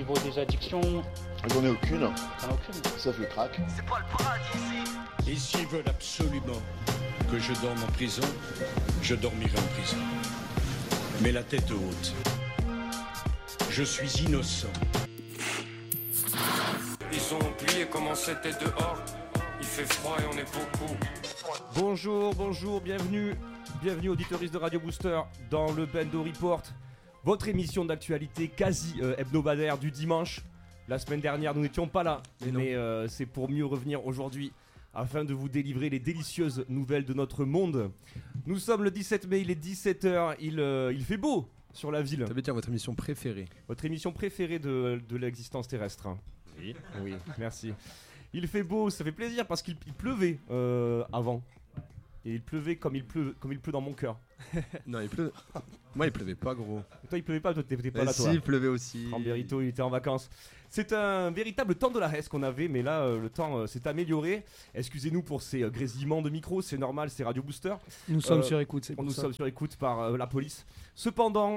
niveau des addictions? J'en ai aucune. T'en as aucune? Sauf le crack. C'est pas le paradis ici. Et s'ils veulent absolument que je dorme en prison, je dormirai en prison. Mais la tête haute. Je suis innocent. Ils ont oublié comment c'était dehors. Il fait froid et on est beaucoup. Bonjour, bienvenue auditeuristes de Radio Booster dans le Bendo Report, votre émission d'actualité quasi hebdomadaire du dimanche. La semaine dernière, nous n'étions pas là, mais c'est pour mieux revenir aujourd'hui afin de vous délivrer les délicieuses nouvelles de notre monde. Nous sommes le 17 mai, il est 17h, il fait beau sur la ville. Ça veut dire votre émission préférée. Votre émission préférée de l'existence terrestre. Oui, merci. Il fait beau, ça fait plaisir parce qu'il pleuvait avant. Et il pleuvait comme il pleut dans mon cœur. Non, il pleut. Moi, il pleuvait pas, gros. Et toi, il pleuvait pas, toi, t'étais pas là, toi. Si, il pleuvait aussi. Ramberito, il était en vacances. C'est un véritable temps de la reste qu'on avait, mais là, le temps s'est amélioré. Excusez-nous pour ces grésillements de micro, c'est normal, c'est Radio Booster. Nous sommes sur écoute, c'est pour nous ça. sommes sur écoute par la police. Cependant,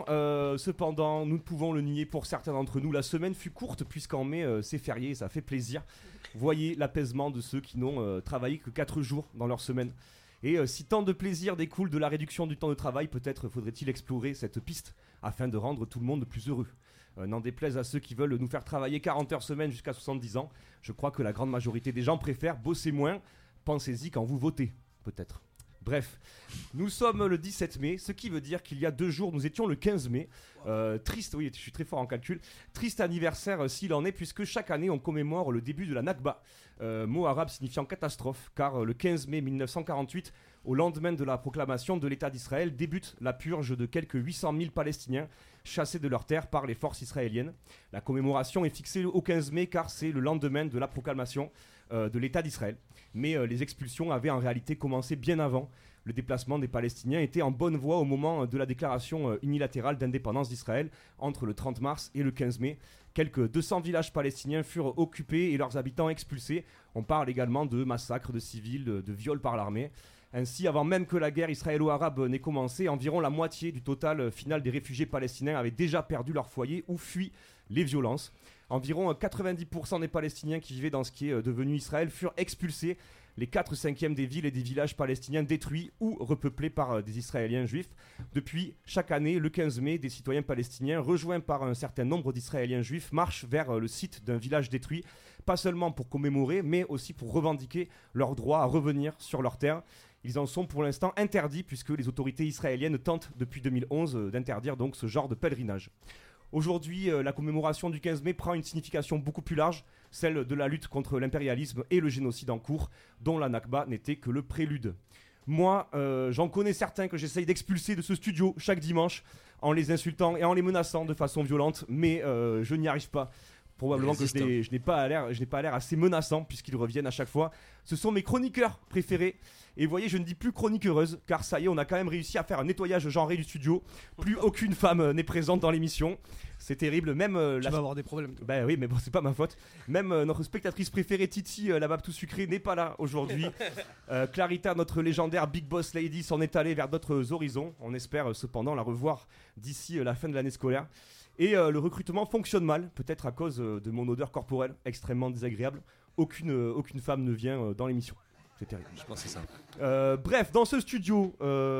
nous ne pouvons le nier pour certains d'entre nous. La semaine fut courte, puisqu'en mai, c'est férié, ça fait plaisir. Voyez l'apaisement de ceux qui n'ont travaillé que 4 jours dans leur semaine. Et si tant de plaisir découle de la réduction du temps de travail, peut-être faudrait-il explorer cette piste afin de rendre tout le monde plus heureux. N'en déplaise à ceux qui veulent nous faire travailler 40 heures semaine jusqu'à 70 ans, je crois que la grande majorité des gens préfèrent bosser moins. Pensez-y quand vous votez, peut-être. Bref, nous sommes le 17 mai, ce qui veut dire qu'il y a 2 jours, nous étions le 15 mai. Triste, oui, je suis très fort en calcul. Triste anniversaire s'il en est, puisque chaque année on commémore le début de la Nakba, mot arabe signifiant catastrophe, car le 15 mai 1948, au lendemain de la proclamation de l'État d'Israël, débute la purge de quelques 800 000 Palestiniens chassés de leurs terres par les forces israéliennes. La commémoration est fixée au 15 mai car c'est le lendemain de la proclamation de l'État d'Israël. Mais les expulsions avaient en réalité commencé bien avant. Le déplacement des Palestiniens était en bonne voie au moment de la déclaration unilatérale d'indépendance d'Israël entre le 30 mars et le 15 mai. Quelques 200 villages palestiniens furent occupés et leurs habitants expulsés. On parle également de massacres de civils, de viols par l'armée. Ainsi, avant même que la guerre israélo-arabe n'ait commencé, environ la moitié du total final des réfugiés palestiniens avaient déjà perdu leur foyer ou fui les violences. Environ 90% des Palestiniens qui vivaient dans ce qui est devenu Israël furent expulsés. Les 4/5 des villes et des villages palestiniens détruits ou repeuplés par des Israéliens juifs. Depuis, chaque année, le 15 mai, des citoyens palestiniens, rejoints par un certain nombre d'Israéliens juifs, marchent vers le site d'un village détruit, pas seulement pour commémorer, mais aussi pour revendiquer leur droit à revenir sur leur terre. Ils en sont pour l'instant interdits, puisque les autorités israéliennes tentent depuis 2011 d'interdire donc ce genre de pèlerinage. Aujourd'hui, la commémoration du 15 mai prend une signification beaucoup plus large, celle de la lutte contre l'impérialisme et le génocide en cours, dont la Nakba n'était que le prélude. Moi, j'en connais certains que j'essaye d'expulser de ce studio chaque dimanche en les insultant et en les menaçant de façon violente, mais je n'y arrive pas. Probablement que je n'ai pas l'air assez menaçant puisqu'ils reviennent à chaque fois. Ce sont mes chroniqueurs préférés. Et vous voyez, je ne dis plus chroniqueuse, car ça y est, on a quand même réussi à faire un nettoyage genré du studio. Plus aucune femme n'est présente dans l'émission. C'est terrible. Même tu vas avoir des problèmes. Bah oui, mais bon, c'est pas ma faute. Même notre spectatrice préférée, Titi, la Bab tout sucrée, n'est pas là aujourd'hui. Clarita, notre légendaire Big Boss Lady, s'en est allée vers d'autres horizons. On espère cependant la revoir d'ici la fin de l'année scolaire. Et le recrutement fonctionne mal, peut-être à cause de mon odeur corporelle extrêmement désagréable. Aucune femme ne vient dans l'émission. C'est terrible. Je pense que c'est ça. Bref, dans ce studio,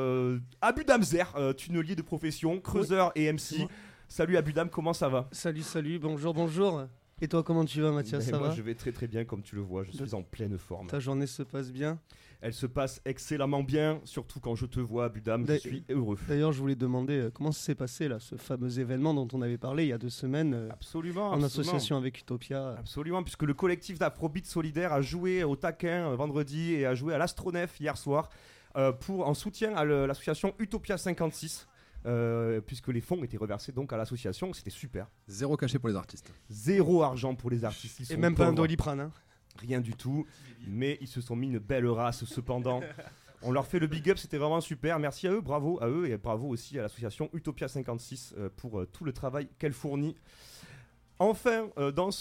Abu Damzer, tunnelier de profession, creuseur et MC. Salut Abu Dam, comment ça va ? Salut, bonjour. Et toi, comment tu vas, Mathias ? Ça moi, va ? je vais très très bien, comme tu le vois, je suis en pleine forme. Ta journée se passe bien ? Elle se passe excellemment bien, surtout quand je te vois, Abu Dam, je suis heureux. D'ailleurs, je voulais te demander comment ça s'est passé, là, ce fameux événement dont on avait parlé il y a 2 semaines. Absolument. En association avec Utopia. Absolument, puisque le collectif d'Afrobeat Solidaire a joué au Taquin vendredi et a joué à l'Astronef hier soir en soutien à l'association Utopia 56. Puisque les fonds étaient reversés donc à l'association, c'était super. 0 cachet pour les artistes. 0 argent pour les artistes. Et même pas un Doliprane, hein. Rien du tout, mais ils se sont mis une belle race cependant. On leur fait le big up, c'était vraiment super. Merci à eux, bravo à eux et bravo aussi à l'association Utopia 56 pour tout le travail qu'elle fournit. Enfin,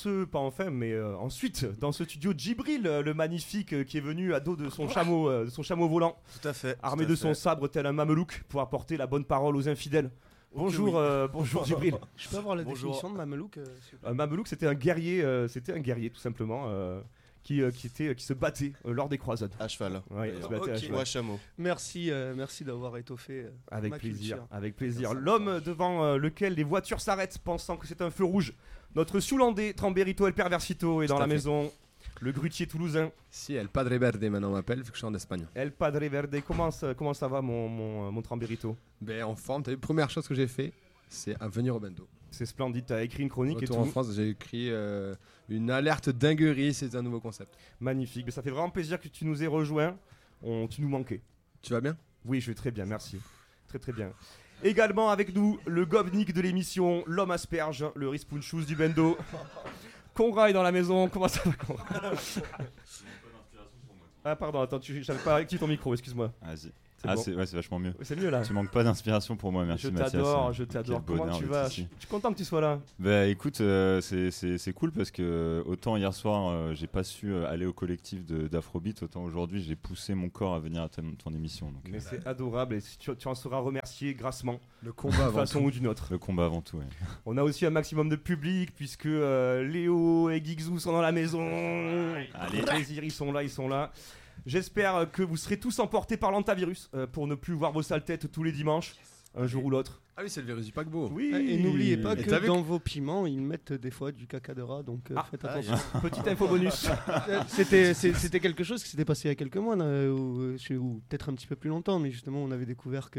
ensuite, dans ce studio, Djibril, le magnifique, qui est venu à dos de son chameau volant, tout à fait, armé de son sabre tel un mamelouk pour apporter la bonne parole aux infidèles. Bonjour, bonjour Djibril. Je peux avoir la Bonjour. définition de Mamelouk s'il vous plaît Mamelouk, c'était un guerrier tout simplement, qui se battait lors des croisades. À cheval. Ouais, il se battait à Ok. cheval. Ou à chameau. Merci d'avoir étoffé Avec ma plaisir, culture. avec plaisir. L'homme devant lequel les voitures s'arrêtent pensant que c'est un feu rouge. Notre Soulandais, Tramberito El Perversito est dans Tout la à fait. maison. Le grutier toulousain, Si, El Padre Verde maintenant on m'appelle, vu que je suis en Espagne. El Padre Verde. Comment ça va mon Tramberito? Ben en forme, t'as vu, première chose que j'ai fait, c'est à venir au bendo. C'est splendide, t'as écrit une chronique Retour et en tout. France, j'ai écrit une alerte dinguerie, c'est un nouveau concept. Magnifique, mais ça fait vraiment plaisir que tu nous aies rejoints. Tu nous manquais. Tu vas bien? Oui, je vais très bien, merci. Très très bien. Également avec nous, le govnik de l'émission, l'homme asperge, le Rispunchus du bendo. Conrad est dans la maison, comment ça va Conrad? Ah pardon, attends, j'avais pas activé ton micro, excuse-moi. Vas-y. C'est Ah, bon. c'est vachement mieux. C'est mieux là. Tu manques pas d'inspiration pour moi, merci Je Mathias. t'adore, je Quel t'adore. Comment bonheur tu d'être vas? Je ici. suis content que tu sois là. Bah écoute, c'est cool parce que autant hier soir j'ai pas su aller au collectif d'Afrobeat, autant aujourd'hui j'ai poussé mon corps à venir à ton émission. Donc, Mais c'est adorable et tu en seras remercié grassement, Le combat d'une avant façon tout. ou d'une autre. le combat avant tout. Ouais. On a aussi un maximum de public puisque Léo et Gigzou sont dans la maison. Allez, plaisir, ils sont là. J'espère que vous serez tous emportés par l'antavirus pour ne plus voir vos sales têtes tous les dimanches, un jour ou l'autre. Ah oui, c'est le virus du paquebot. Oui. Et n'oubliez pas Et que t'as vu dans vos piments, ils mettent des fois du caca de rat, donc faites attention. Petite info bonus. C'était quelque chose qui s'était passé il y a quelques mois, ou peut-être un petit peu plus longtemps, mais justement, on avait découvert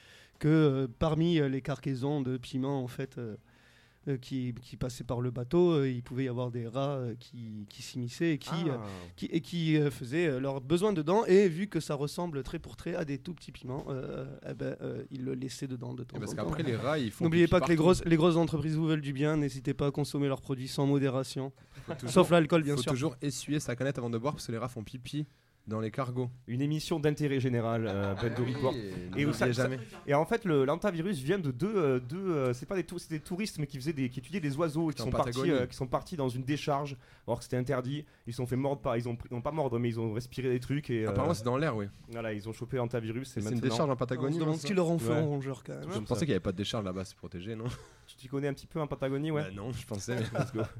que parmi les cargaisons de piments, en fait, qui passaient par le bateau, il pouvait y avoir des rats qui s'immisçaient et qui faisaient leurs besoins dedans. Et vu que ça ressemble trait pour trait à des tout petits piments, ils le laissaient dedans de temps Et parce en temps. qu'après les rats ils font. N'oubliez pipi pas que partout. les grosses entreprises vous veulent du bien, n'hésitez pas à consommer leurs produits sans modération. Sauf l'alcool, bien Faut sûr. toujours essuyer sa canette avant de boire parce que les rats font pipi dans les cargos. Une émission d'intérêt général, Bendo Report. Et où ça- jamais. Et en fait, l'antavirus vient de deux c'est pas des c'est des touristes, mais qui étudiaient des oiseaux et qui En sont partis dans une décharge, alors que c'était interdit. Ils se sont fait mordre ils ont pas mordre, mais ils ont respiré des trucs et Apparemment c'est dans l'air, oui. voilà, ils ont chopé l'antavirus. Et C'est une maintenant, décharge en On se Patagonie. demande non, ce qu'ils leur ont fait Ouais. en rongeur quand même. Je pensais qu'il n'y avait pas de décharge là-bas, c'est protégé, non? tu t'y connais un petit peu en Patagonie, ouais. Bah non, je pensais. mais- Let's go.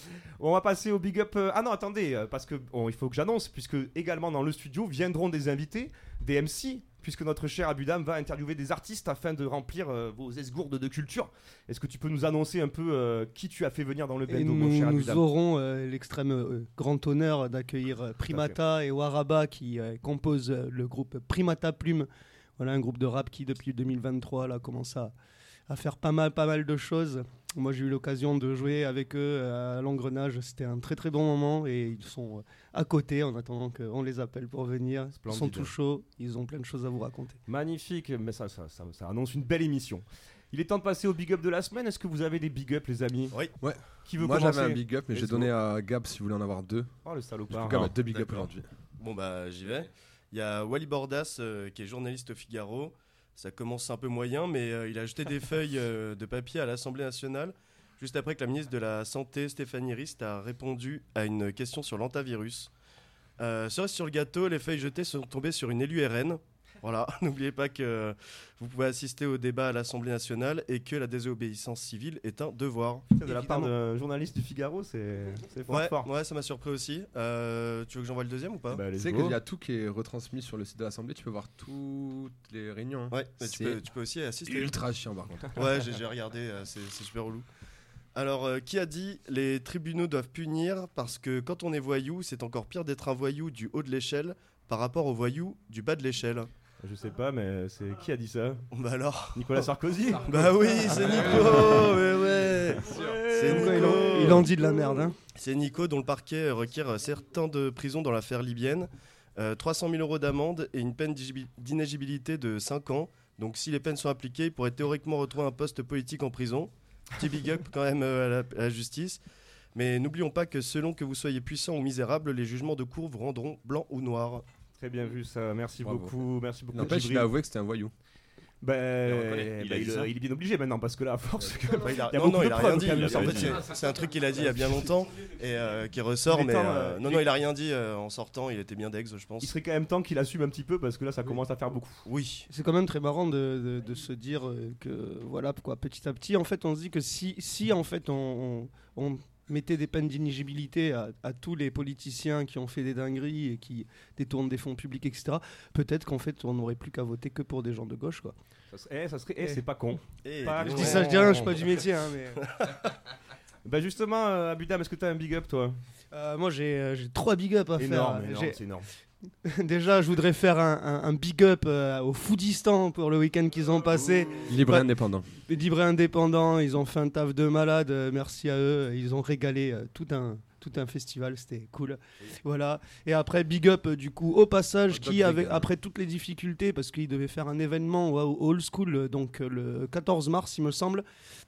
On va passer au big up. Ah non, attendez, parce que il faut que j'annonce, puisque également dans le studio viendront des invités, des MC, puisque notre cher Abudam va interviewer des artistes afin de remplir vos esgourdes de culture. Est-ce que tu peux nous annoncer un peu qui tu as fait venir dans le Et bendo, mon cher nous Abudam? aurons l'extrême grand honneur d'accueillir Primata et Waraba qui composent le groupe Primata Plume. Voilà, un groupe de rap qui depuis 2023 là, commence à faire pas mal de choses. Moi j'ai eu l'occasion de jouer avec eux à l'Engrenage, c'était un très très bon moment et ils sont à côté en attendant qu'on les appelle pour venir. Ils sont Splendide. tout chauds, ils ont plein de choses à vous raconter. Magnifique, mais ça annonce une belle émission. Il est temps de passer au big up de la semaine. Est-ce que vous avez des big up, les amis? Oui. Ouais. Qui veut Moi commencer? j'avais un big up, mais j'ai Let's go. donné à Gab si vous voulez en avoir deux. Oh le Du salopard. coup, Gab a deux big up d'accord. aujourd'hui. Bon bah j'y vais. Il y a Wally Bordas qui est journaliste au Figaro. Ça commence un peu moyen, mais il a jeté des feuilles de papier à l'Assemblée nationale juste après que la ministre de la Santé, Stéphanie Rist, a répondu à une question sur l'antavirus. Cerise sur le gâteau, les feuilles jetées sont tombées sur une élue RN. Voilà, n'oubliez pas que vous pouvez assister au débat à l'Assemblée nationale et que la désobéissance civile est un devoir. De la part d'un journaliste du Figaro, c'est fort. Ouais, ça m'a surpris aussi. Tu veux que j'envoie le deuxième ou pas? Bah, Tu let's sais go. qu'il y a tout qui est retransmis sur le site de l'Assemblée, tu peux voir toutes les réunions. hein. Ouais, mais tu C'est peux aussi assister. ultra chiant par contre. Ouais, j'ai regardé, c'est super relou. Alors, qui a dit les tribunaux doivent punir parce que quand on est voyou, c'est encore pire d'être un voyou du haut de l'échelle par rapport au voyou du bas de l'échelle. Je sais pas, mais c'est qui a dit ça? Bah alors. Nicolas Sarkozy? Bah oui, c'est Nico, mais ouais. C'est Pourquoi Nico. il en dit de la merde, hein. C'est Nico dont le parquet requiert 7 ans de prison dans l'affaire libyenne, 300 000 € d'amende et une peine d'inéligibilité de 5 ans. Donc si les peines sont appliquées, il pourrait théoriquement retrouver un poste politique en prison. Petit big up quand même à la justice. Mais n'oublions pas que selon que vous soyez puissant ou misérable, les jugements de cour vous rendront blanc ou noir. Très bien vu ça, merci Bravo. beaucoup, merci beaucoup. N'empêche, il Djibril. a avoué que c'était un voyou. Il est bien obligé maintenant parce que là, à force. Enfin, il a Il y a beaucoup de rien preuves, dit. quand même, En fait, c'est un truc qu'il a dit il y a bien longtemps et qui ressort. Mais il a rien dit en sortant. Il était bien d'ex, je pense. Il serait quand même temps qu'il assume un petit peu parce que là, ça commence à faire beaucoup. Oui. C'est quand même très marrant de se dire que voilà pourquoi petit à petit en fait on se dit que si en fait on mettait des peines d'inéligibilité à tous les politiciens qui ont fait des dingueries et qui détournent des fonds publics, etc., peut-être qu'en fait on n'aurait plus qu'à voter que pour des gens de gauche, quoi. C'est pas con. Je dis ça, je dis rien, je suis pas du métier, hein, mais... Bah justement, Abudam, est-ce que t'as un big up, toi? Moi j'ai 3 big up à énorme, faire. C'est énorme. Déjà, je voudrais faire un big up au Foodistan pour le week-end qu'ils ont passé. Libre et indépendant. Libre et indépendant, ils ont fait un taf de malade, merci à eux. Ils ont régalé tout un festival, c'était cool. Voilà. Et après, big up du coup au passage qui avait, après toutes les difficultés, parce qu'ils devaient faire un événement au Old School, donc le 14 mars il me semble,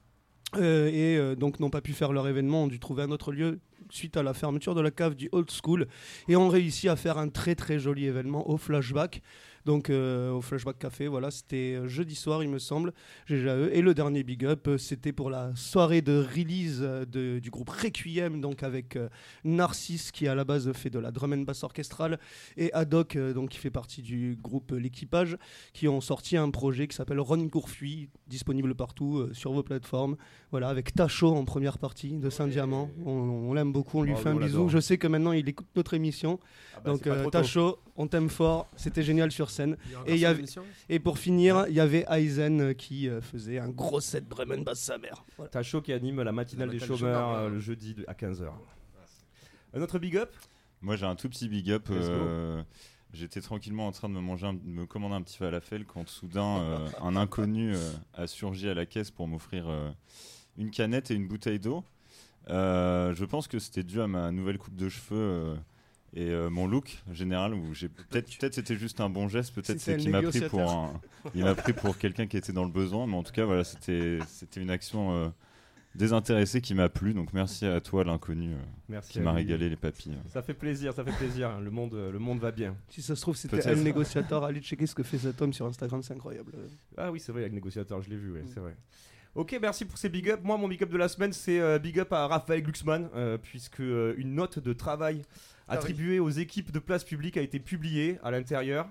donc n'ont pas pu faire leur événement, ont dû trouver un autre lieu suite à la fermeture de la cave du Old School, et ont réussi à faire un très très joli événement au Flashback. Donc au Flashback Café, voilà, c'était jeudi soir il me semble, GGAE. Et le dernier big up, c'était pour la soirée de release du groupe Requiem, donc avec Narcisse qui à la base fait de la drum and bass orchestrale, et Haddock, donc qui fait partie du groupe L'équipage, qui ont sorti un projet qui s'appelle Run Courfuit, disponible partout sur vos plateformes. Voilà, avec Tacho en première partie de Saint-Diamant. On l'aime beaucoup, on lui fait un bisou. Je sais que maintenant il écoute notre émission, donc Tacho, on t'aime fort, c'était génial sur scène. Et pour finir, il y avait Aizen qui faisait un gros set drum and bass sa mère. Voilà. Tacho qui anime la matinale des chômeurs le jeudi à 15h. Un autre big up? Moi j'ai un tout petit big up. J'étais tranquillement en train de me commander un petit falafel quand soudain un inconnu a surgi à la caisse pour m'offrir une canette et une bouteille d'eau. Je pense que c'était dû à ma nouvelle coupe de cheveux et mon look général, où peut-être c'était juste un bon geste, peut-être c'est qu'il m'a pris il m'a pris pour quelqu'un qui était dans le besoin, mais en tout cas voilà, c'était une action désintéressée qui m'a plu, donc merci à toi l'inconnu qui m'a régalé les papilles. Ça fait plaisir, le monde va bien. Si ça se trouve c'était El Négociateur, allez checker ce que fait cet homme sur Instagram, c'est incroyable. Ah oui c'est vrai, avec Négociateur, je l'ai vu, c'est vrai. Ok, merci pour ces big up. Moi, mon big up de la semaine, c'est big up à Raphaël Glucksmann, puisque une note de travail attribuée aux équipes de place publique a été publiée à l'intérieur.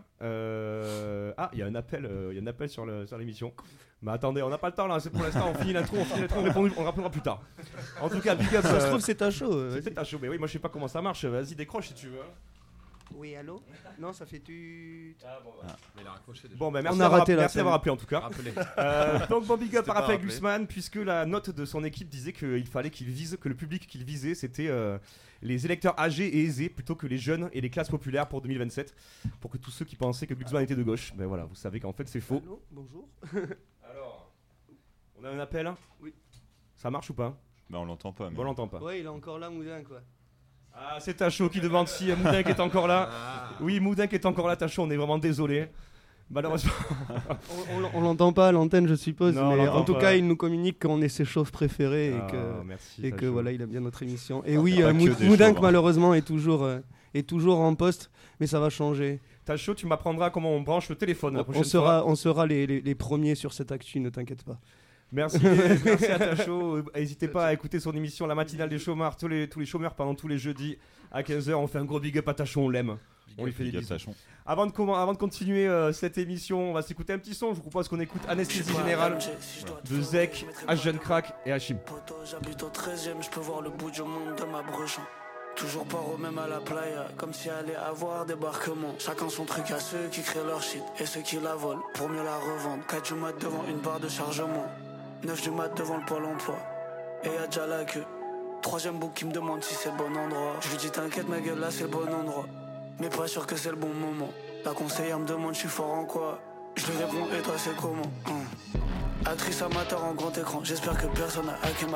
Il y a un appel sur l'émission. Mais attendez, on n'a pas le temps là, c'est pour l'instant, on finit l'intro, on rappellera plus tard. En tout cas, big up. Ça se trouve, c'est Tacho. C'est Tacho, mais oui, moi je sais pas comment ça marche. Vas-y, décroche si tu veux. Oui, allô? Non, ça fait tu. Mais il a raccroché déjà. Bon, bah, merci d'avoir appelé en tout cas. Donc, bon big up à Raphaël Glucksmann, puisque la note de son équipe disait qu'il fallait que le public qu'il visait, c'était les électeurs âgés et aisés plutôt que les jeunes et les classes populaires pour 2027. Pour que tous ceux qui pensaient que Glucksmann était de gauche, ben voilà, vous savez qu'en fait c'est faux. Allô, bonjour. Alors, on a un appel? Oui. Ça marche ou pas? Bah, on l'entend pas. Mais... Bon, on l'entend pas. Ouais, il est encore là, Moudin, quoi. Ah, c'est Tacho qui demande si Moudin est encore là. Oui, Moudin est encore là, Tacho, on est vraiment désolé. Malheureusement. on l'entend pas à l'antenne, je suppose, non, mais en tout cas, il nous communique qu'on est ses chauves préférés merci, et que voilà, il aime bien notre émission. Et non, oui, Moudin, malheureusement, est toujours en poste, mais ça va changer. Tacho, tu m'apprendras comment on branche le téléphone la prochaine fois. On sera les premiers sur cette actu, ne t'inquiète pas. Merci à Tacho. N'hésitez pas à écouter son émission La Matinale des Chômeurs, tous les chômeurs pendant tous les jeudis à 15h. On fait un gros big up à Tacho, on l'aime. On lui fait des bisous. Avant de continuer cette émission, on va s'écouter un petit son. Je vous propose qu'on écoute Anesthésie Générale de Zek, H. Crack et Hachim. J'habite au 13ème, je peux voir le bout du monde de ma broche. Toujours pas au même à la playa, comme s'il allait avoir débarquement. Chacun son truc à ceux qui créent leur shit et ceux qui la volent pour mieux la revendre. 4 du mat devant une barre de chargement, 9 du mat devant le pôle emploi, et y'a déjà la queue. 3ème bouc qui me demande si c'est le bon endroit. Je lui dis t'inquiète ma gueule, là c'est le bon endroit, mais pas sûr que c'est le bon moment. La conseillère me demande je suis fort en quoi. Je lui réponds et toi c'est comment? Actrice amateur en grand écran, j'espère que personne n'a hacké ma